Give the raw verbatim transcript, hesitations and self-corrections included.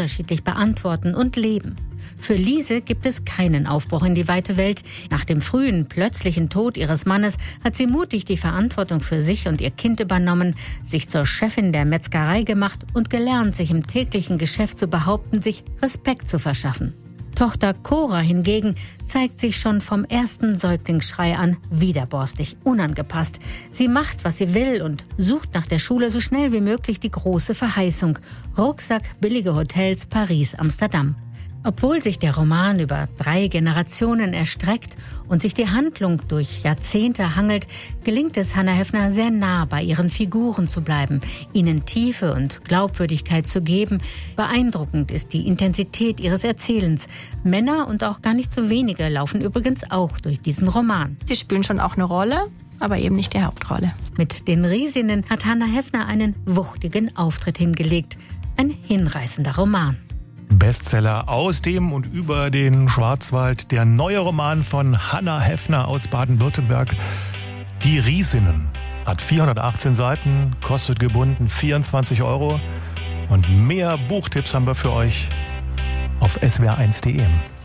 unterschiedlich beantworten und leben. Für Lise gibt es keinen Aufbruch in die weite Welt. Nach dem frühen, plötzlichen Tod ihres Mannes hat sie mutig die Verantwortung für sich und ihr Kind übernommen, sich zur Chefin der Metzgerei gemacht und gelernt, sich im täglichen Geschäft zu behaupten, sich Respekt zu verschaffen. Tochter Cora hingegen zeigt sich schon vom ersten Säuglingsschrei an widerborstig, unangepasst. Sie macht, was sie will und sucht nach der Schule so schnell wie möglich die große Verheißung. Rucksack, billige Hotels, Paris, Amsterdam. Obwohl sich der Roman über drei Generationen erstreckt und sich die Handlung durch Jahrzehnte hangelt, gelingt es Hannah Heffner sehr nah bei ihren Figuren zu bleiben, ihnen Tiefe und Glaubwürdigkeit zu geben. Beeindruckend ist die Intensität ihres Erzählens. Männer und auch gar nicht so wenige laufen übrigens auch durch diesen Roman. Sie spielen schon auch eine Rolle, aber eben nicht die Hauptrolle. Mit den Riesinnen hat Hannah Heffner einen wuchtigen Auftritt hingelegt. Ein hinreißender Roman. Bestseller aus dem und über den Schwarzwald. Der neue Roman von Hannah Heffner aus Baden-Württemberg. Die Riesinnen. Hat vierhundertachtzehn Seiten, kostet gebunden vierundzwanzig Euro. Und mehr Buchtipps haben wir für euch auf S W R eins punkt de.